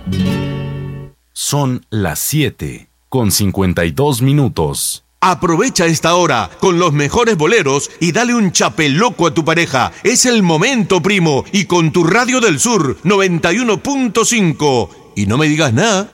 Son las 7:52. Aprovecha esta hora con los mejores boleros y dale un chapeloco a tu pareja. Es el momento, primo, y con tu Radio del Sur 91.5. Y no me digas nada.